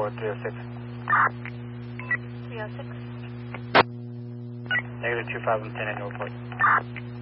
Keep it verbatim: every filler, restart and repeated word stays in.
for three oh six. three oh six. Negative two five, I'm ten annual report.